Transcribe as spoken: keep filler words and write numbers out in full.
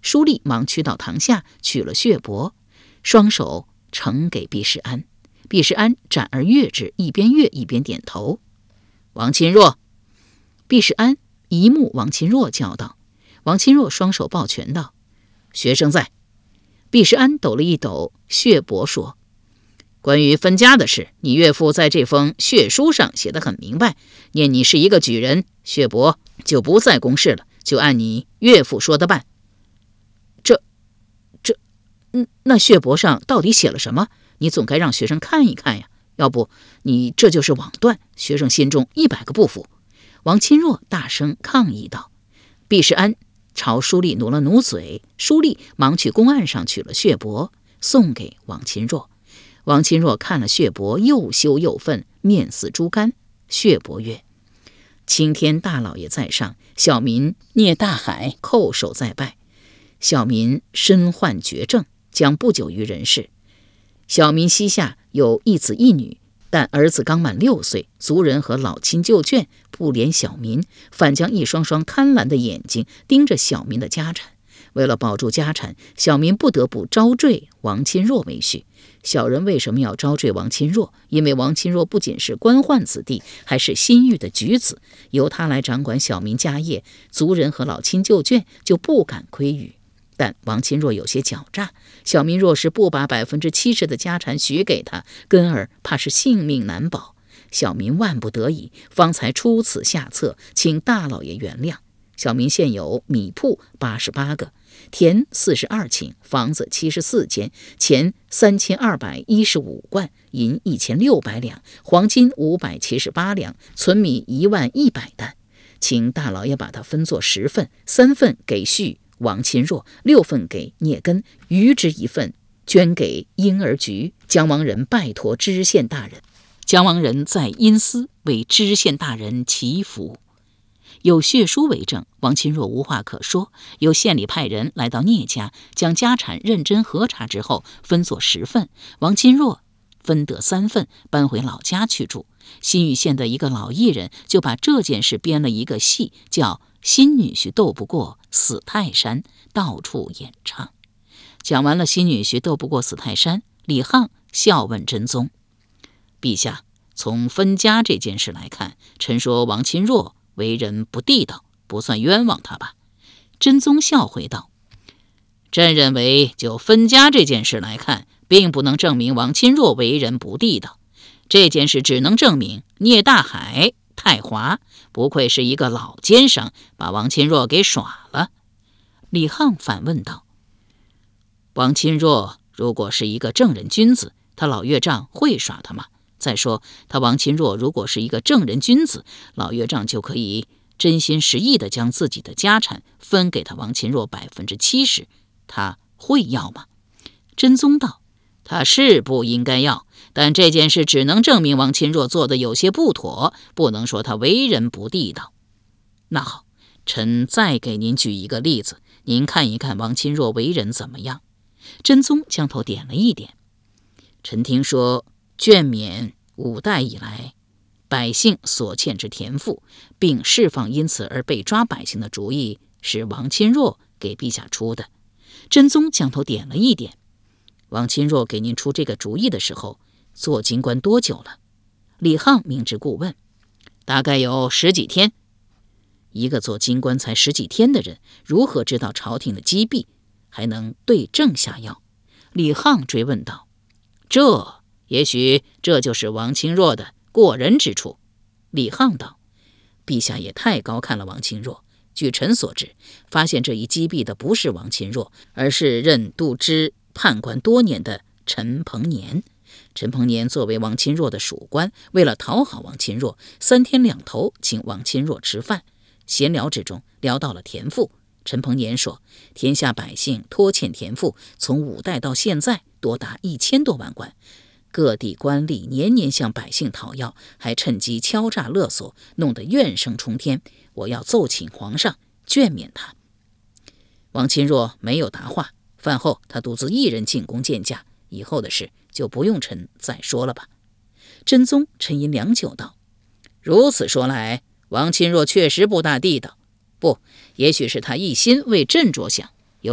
舒立忙驱到堂下取了血帛，双手呈给毕世安。毕世安展而悦之，一边悦一边点头。王钦若。毕世安一目王钦若叫道。王钦若双手抱拳道：学生在。毕世安抖了一抖血帛说：关于分家的事，你岳父在这封血书上写得很明白，念你是一个举人，血帛就不再公示了，就按你岳父说的办。这这嗯，那血帛上到底写了什么？你总该让学生看一看呀，要不你这就是妄断，学生心中一百个不服。王钦若大声抗议道。毕世安朝舒立努了努嘴，舒立忙去公案上取了血帛，送给王钦若。王钦若看了血帛，又羞又愤，面似猪肝。血帛曰：青天大老爷在上，小民聂大海叩首再拜。小民身患绝症，将不久于人世。小民膝下有一子一女，但儿子刚满六岁，族人和老亲旧眷不怜小民，反将一双双贪婪的眼睛盯着小民的家产。为了保住家产，小民不得不招赘王钦若为婿。小人为什么要招赘王钦若？因为王钦若不仅是官宦子弟，还是心郁的举子，由他来掌管小民家业，族人和老亲旧眷就不敢窥语。但王钦若有些狡诈，小民若是不把百分之七十的家产许给他，根儿怕是性命难保。小民万不得已，方才出此下策，请大老爷原谅。小民现有米铺八十八个，田四十二顷，房子七十四间，钱三千二百一十五贯，银一千六百两，黄金五百七十八两，存米一万一百担。请大老爷把它分作十份，三份给婿王钦若，六份给聂根，余之一份捐给婴儿局。姜王人拜托知县大人。姜王人在阴司为知县大人祈福。有血书为证，王钦若无话可说，由县里派人来到聂家，将家产认真核查之后，分作十份。王钦若分得三份，搬回老家去住。新余县的一个老艺人就把这件事编了一个戏，叫新女婿斗不过死泰山，到处演唱。讲完了新女婿斗不过死泰山，李沆笑问真宗：陛下，从分家这件事来看，臣说王钦若为人不地道，不算冤枉他吧？真宗笑回道：朕认为就分家这件事来看，并不能证明王钦若为人不地道，这件事只能证明聂大海太滑，不愧是一个老奸商，把王钦若给耍了。李沆反问道：王钦若如果是一个正人君子，他老岳丈会耍他吗？再说他王钦若如果是一个正人君子，老岳丈就可以真心实意地将自己的家产分给他王钦若百分之七十，他会要吗？真宗道：他是不应该要，但这件事只能证明王钦若做的有些不妥，不能说他为人不地道。那好，臣再给您举一个例子，您看一看王钦若为人怎么样。真宗将头点了一点：臣听说眷免五代以来百姓所欠之田赋，并释放因此而被抓百姓的主意，是王钦若给陛下出的。真宗将头点了一点：王钦若给您出这个主意的时候，做京官多久了？李沆明知故问：大概有十几天。一个做京官才十几天的人，如何知道朝廷的机弊，还能对症下药？李沆追问道：这也许这就是王钦若的过人之处。李沆道：陛下也太高看了王钦若，据臣所知，发现这一击毙的不是王钦若，而是任度支判官多年的陈鹏年。陈鹏年作为王钦若的属官，为了讨好王钦若，三天两头请王钦若吃饭。闲聊之中聊到了田赋，陈鹏年说，天下百姓拖欠田赋，从五代到现在多达一千多万贯，各地官吏年年向百姓讨要，还趁机敲诈勒索，弄得怨声冲天。我要奏请皇上眷免他。王钦若没有答话，饭后他独自一人进宫见驾，以后的事就不用臣再说了吧。真宗沉吟良久道：如此说来，王钦若确实不大地道，不，也许是他一心为朕着想，